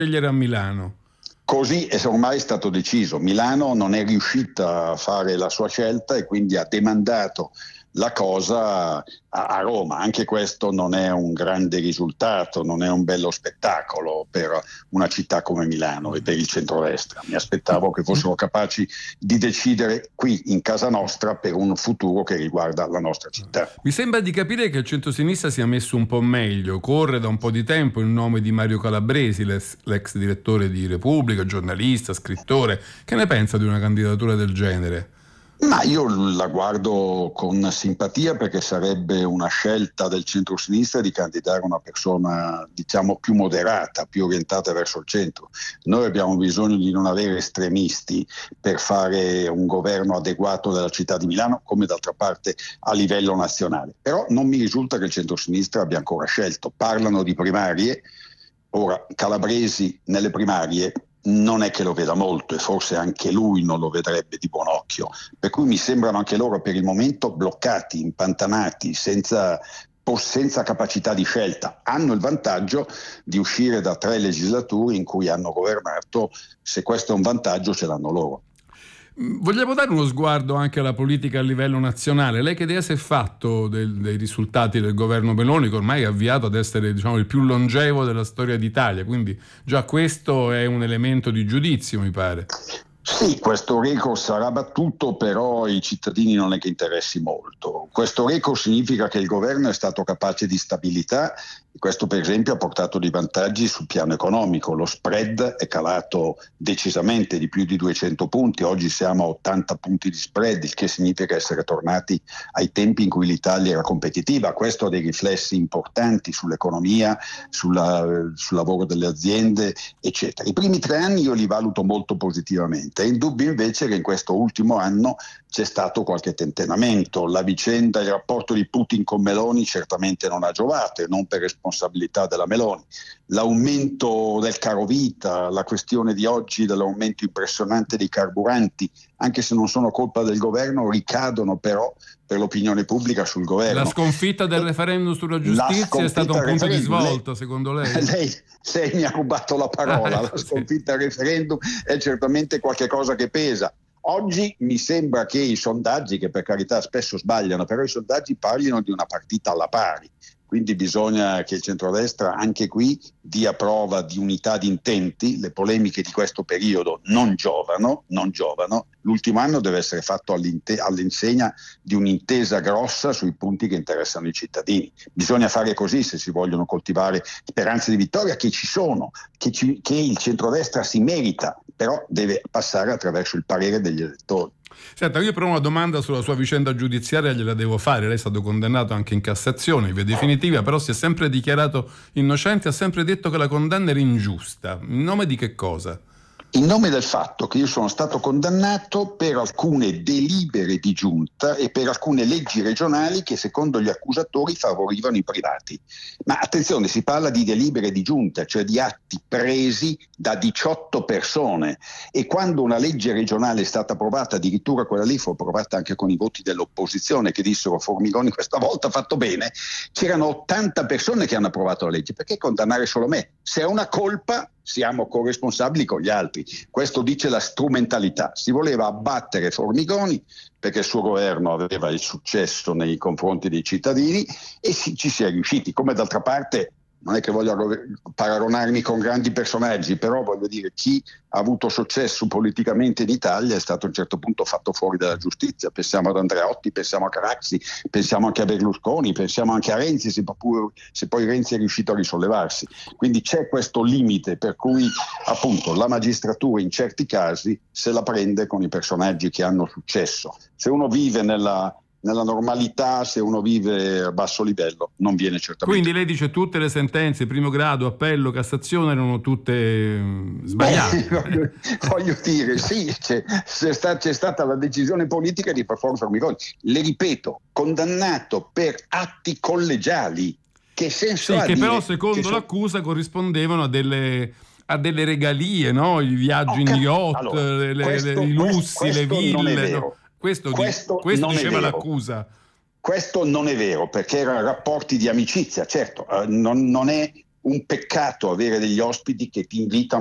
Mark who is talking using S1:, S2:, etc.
S1: scegliere a Milano.
S2: Così è ormai stato deciso. Milano non è riuscita a fare la sua scelta e quindi ha demandato la cosa a Roma. Anche questo non è un grande risultato, non è un bello spettacolo per una città come Milano e per il centrodestra. Mi aspettavo che fossero capaci di decidere qui in casa nostra per un futuro che riguarda la nostra città.
S1: Mi sembra di capire che il centrosinistra sia messo un po' meglio. Corre da un po' di tempo il nome di Mario Calabresi, l'ex direttore di Repubblica, giornalista, scrittore. Che ne pensa di una candidatura del genere?
S2: Ma io la guardo con simpatia, perché sarebbe una scelta del centro-sinistra di candidare una persona, diciamo, più moderata, più orientata verso il centro. Noi abbiamo bisogno di non avere estremisti per fare un governo adeguato della città di Milano, come d'altra parte a livello nazionale. Però non mi risulta che il centro-sinistra abbia ancora scelto. Parlano di primarie. Ora, Calabresi nelle primarie non è che lo veda molto, e forse anche lui non lo vedrebbe di buon occhio, per cui mi sembrano anche loro per il momento bloccati, impantanati, senza capacità di scelta. Hanno il vantaggio di uscire da 3 legislature in cui hanno governato. Se questo è un vantaggio, ce l'hanno loro.
S1: Vogliamo dare uno sguardo anche alla politica a livello nazionale. Lei che idea si è fatto dei risultati del governo Meloni, che ormai è avviato ad essere, diciamo, il più longevo della storia d'Italia, quindi già questo è un elemento di giudizio, mi pare.
S2: Sì, questo record sarà battuto, però ai cittadini non è che interessi molto. Questo record significa che il governo è stato capace di stabilità, e questo per esempio ha portato dei vantaggi sul piano economico. Lo spread è calato decisamente di più di 200 punti, oggi siamo a 80 punti di spread, il che significa essere tornati ai tempi in cui l'Italia era competitiva. Questo ha dei riflessi importanti sull'economia, sul lavoro delle aziende, eccetera. I primi 3 anni io li valuto molto positivamente. È indubbio invece che in questo ultimo anno c'è stato qualche tentennamento. La vicenda, il rapporto di Putin con Meloni certamente non ha giovato, e non per responsabilità della Meloni. L'aumento del carovita, la questione di oggi dell'aumento impressionante dei carburanti, anche se non sono colpa del governo, ricadono però per l'opinione pubblica sul governo.
S1: La sconfitta del referendum sulla giustizia è stato un punto di svolta, secondo lei?
S2: Lei mi ha rubato la parola. La sconfitta del referendum è certamente qualche cosa che pesa. Oggi mi sembra che i sondaggi, che per carità spesso sbagliano, però i sondaggi parlino di una partita alla pari. Quindi bisogna che il centrodestra anche qui dia prova di unità di intenti. Le polemiche di questo periodo non giovano. L'ultimo anno deve essere fatto all'insegna di un'intesa grossa sui punti che interessano i cittadini. Bisogna fare così se si vogliono coltivare speranze di vittoria, che ci sono, che il centrodestra si merita, però deve passare attraverso il parere degli elettori.
S1: Senta, io però una domanda sulla sua vicenda giudiziaria gliela devo fare. Lei è stato condannato anche in Cassazione, in via definitiva, però si è sempre dichiarato innocente, ha sempre detto che la condanna era ingiusta. In nome di che cosa?
S2: In nome del fatto che io sono stato condannato per alcune delibere di giunta e per alcune leggi regionali che secondo gli accusatori favorivano i privati. Ma attenzione, si parla di delibere di giunta, cioè di atti presi da 18 persone, e quando una legge regionale è stata approvata, addirittura quella lì fu approvata anche con i voti dell'opposizione, che dissero Formigoni questa volta ha fatto bene, c'erano 80 persone che hanno approvato la legge. Perché condannare solo me? Se è una colpa siamo corresponsabili con gli altri. Questo dice la strumentalità. Si voleva abbattere Formigoni perché il suo governo aveva il successo nei confronti dei cittadini, e ci si è riusciti. Come d'altra parte, non è che voglio paragonarmi con grandi personaggi, però voglio dire, chi ha avuto successo politicamente in Italia è stato a un certo punto fatto fuori dalla giustizia. Pensiamo ad Andreotti, pensiamo a Craxi, pensiamo anche a Berlusconi, pensiamo anche a Renzi, se poi Renzi è riuscito a risollevarsi. Quindi c'è questo limite per cui appunto la magistratura in certi casi se la prende con i personaggi che hanno successo. Se uno vive nella normalità, se uno vive a basso livello, non viene certamente.
S1: Quindi lei dice tutte le sentenze, primo grado, appello, Cassazione, erano tutte sbagliate?
S2: Voglio dire, sì, c'è stata la decisione politica di Formigoni. Le ripeto, condannato per atti collegiali. Che senso ha?
S1: Che però secondo l'accusa corrispondevano a delle regalie, no? I viaggi in yacht,
S2: allora,
S1: i lussi, le ville.
S2: Non è vero.
S1: No? Questo diceva l'accusa.
S2: Questo non è vero, perché erano rapporti di amicizia, certo, non è un peccato avere degli ospiti che ti invitano